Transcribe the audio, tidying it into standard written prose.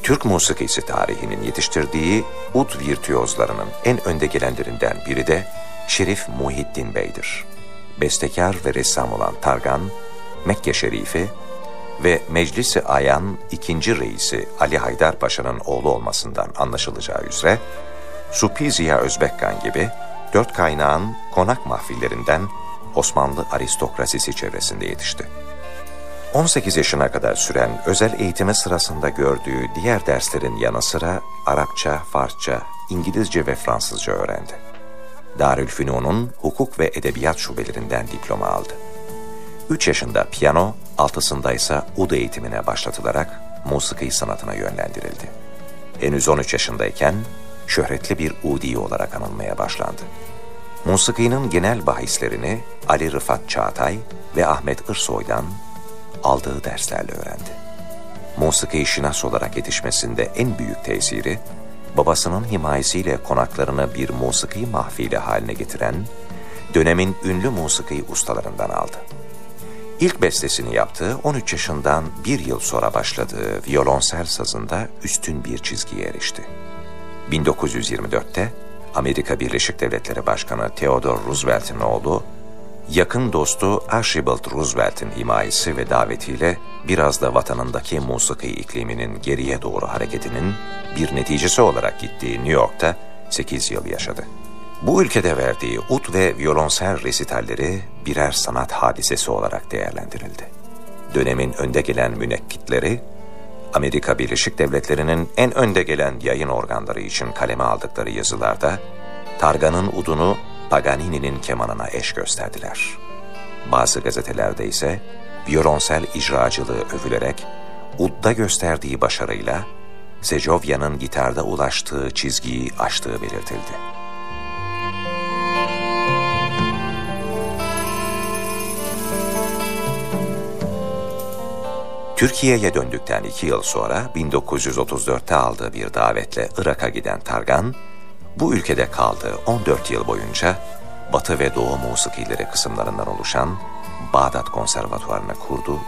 Türk musikisi tarihinin yetiştirdiği ud virtüözlerinin en önde gelenlerinden biri de Şerif Muhyiddin Bey'dir. Bestekar ve ressam olan Targan, Mekke Şerifi ve Meclis-i Ayan II. Reisi Ali Haydar Paşa'nın oğlu olmasından anlaşılacağı üzere, Supi Ziya Özbekkan gibi dört kaynağın konak mahfillerinden Osmanlı aristokrasisi çevresinde yetişti. 18 yaşına kadar süren özel eğitimi sırasında gördüğü diğer derslerin yanı sıra Arapça, Farsça, İngilizce ve Fransızca öğrendi. Darülfünun'un hukuk ve edebiyat şubelerinden diploma aldı. 3 yaşında piyano, 6'sında ise ud eğitimine başlatılarak musiki sanatına yönlendirildi. Henüz 13 yaşındayken şöhretli bir udi olarak anılmaya başlandı. Musikinin genel bahislerini Ali Rıfat Çağatay ve Ahmet Irsoy'dan aldığı derslerle öğrendi. Musiki şinas olarak yetişmesinde en büyük tesiri, babasının himayesiyle konaklarını bir musiki mahfili haline getiren dönemin ünlü musiki ustalarından aldı. İlk bestesini yaptığı 13 yaşından bir yıl sonra başladığı violonsel sazında üstün bir çizgiye erişti. 1924'te Amerika Birleşik Devletleri Başkanı Theodore Roosevelt'in oğlu, yakın dostu Archibald Roosevelt'in himayesi ve davetiyle biraz da vatanındaki musiki ikliminin geriye doğru hareketinin bir neticesi olarak gittiği New York'ta 8 yıl yaşadı. Bu ülkede verdiği ud ve violonsel resitalleri birer sanat hadisesi olarak değerlendirildi. Dönemin önde gelen münekkitleri, Amerika Birleşik Devletleri'nin en önde gelen yayın organları için kaleme aldıkları yazılarda, Targan'ın udunu Paganini'nin kemanına eş gösterdiler. Bazı gazetelerde ise violonsel icracılığı övülerek udda gösterdiği başarıyla Sejovya'nın gitarda ulaştığı çizgiyi aştığı belirtildi. Türkiye'ye döndükten 2 yıl sonra 1934'te aldığı bir davetle Irak'a giden Targan, bu ülkede kaldığı 14 yıl boyunca Batı ve Doğu musikileri kısımlarından oluşan Bağdat Konservatuvarı'nı kurdu